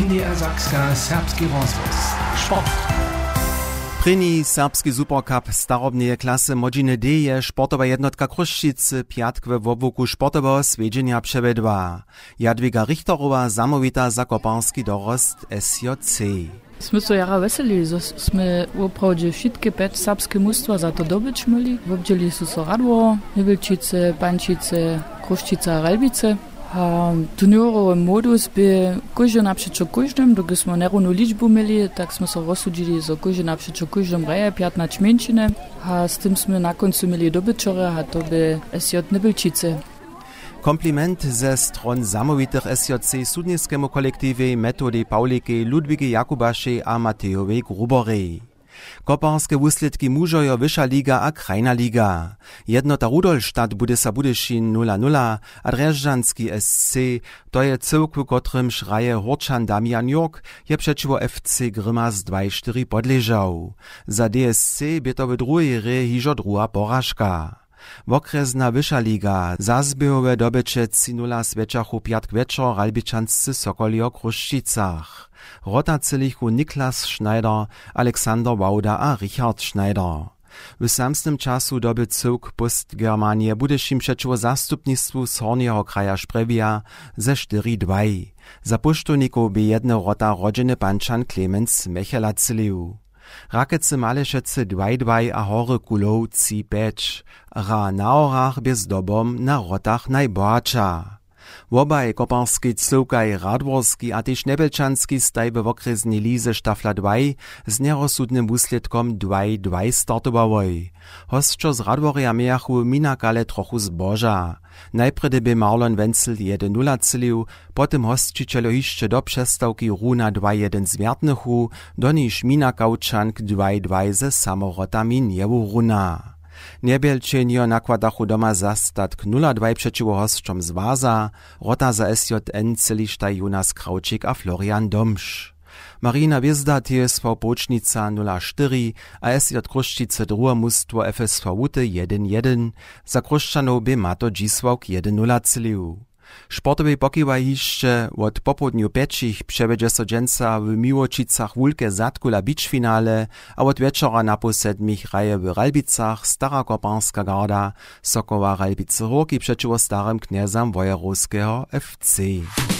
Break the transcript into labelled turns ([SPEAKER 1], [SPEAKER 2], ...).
[SPEAKER 1] NDR Sakska serbski rozhlas. Sport.
[SPEAKER 2] Prini serbski Supercup starobnej klasy Modziny D je sportowa jednotka Kruščice piatk we wobłuku sportowego swiedzienia przewiedła. Jadwiga Richterowa zamówita zakoparski dorost SJC.
[SPEAKER 3] Sme so jara veseli, że sme woprawdzie wszystkie 5 serbskie mustwa za to dobyć mieli. Wobdzieli su so Radwor, Niewilčice, Pančice, Kruščica, Relbice. A turnierowy modus by każdy naprzeciw każdym, dokąd sme nerówną liczbę mieli, tak sme so rozsudzili, że każdy naprzeciw każdym reje 15 mięciny. A z tym sme na końcu mieli dobyčore, a to by SJ Niewilčice.
[SPEAKER 2] Kompliment ze stron zamówitych SJC sudniskiemu kolektywie Metody Pauliki, Ludwigi Jakubaszy a Matejowej Gruborej. Koparske wuslitki mužojo Wyższa Liga a Krajna Liga. Jednota Rudolstadt Budysa Budyšin 0-0 a Drježdžanski SC, to je cyłku, kotrym szraje Horčan Damian Jork, je przeciwo FC Grymas 2-4 podleżał. Za DSC by to w drugiej re hižo druga porażka. Wokrezna Wyższa Liga, zazbiehowe dobycze 3-0 sweczachu piatk wieczor Ralbičanscy Sokoli o Kruščicach. Rotacylichu Niklas Schneider, Aleksander Wauda a Richard Schneider. W samstym czasu doby cyłk Post Germanie Budyšim przeciwo zastupnictwu z Hornjeho kraja Šprevia ze 4-2. Za puštuniku by jedna rota rodziny Pančan Clemens Mechelacyliu. Rakece Malešece 2-2 a Hory Kulow 3-5. Ra na orach bez dobom na rotach najbohatsza. Wobaj koparski cyłkaj Radworski a tyž Nebelčanski staj w okreznej lize Štafla 2 z nerozsudnym wuslitkom 2-2 startowałoj. Hostčo z Radworia mejachu minakale trochu zboža. Najpredy by Marlon Wenzel 1-0 cylił, potem hostčiteľo hišće do přestawki Runa 2-1 zwiertnychu, do niž Minakaučank 2-2 ze samorotami niewu Runa. Niebielčenio nakładachu doma zastatk 0-2 przeciwo hostčom z Vaza, rota za SJN cylištaj Jonas Kraučik a Florian Domš. Marina Wiezda TSV Pocznica 0-4 a SJ Kruščice drugie mustwo FSV Łute 1-1, za Kruščanov by Mato Dzisławk 1-0 cylił. Sportowej pokiwaj hišće od popodniu pečich przewiedzie so dženca w Miłočicach wulke zatkula beach finale, a od wieczora na posedmich raje w Ralbicach stara koparska garda Sokoła Ralbice Horki przeciwo starym kniezam Wojerowskiego FC.